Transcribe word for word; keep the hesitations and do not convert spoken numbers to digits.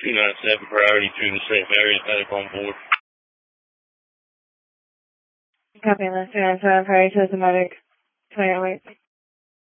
two nine seven priority to the same area, medic on board. Copy, let's two nine seven priority to the medic. twenty oh eight.